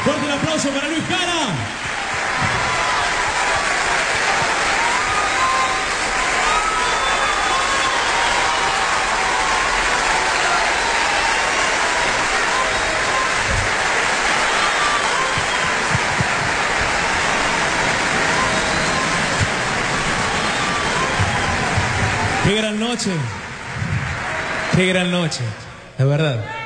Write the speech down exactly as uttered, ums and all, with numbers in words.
Fuerte el aplauso para Luis Jara. Qué gran noche, qué gran noche, de verdad.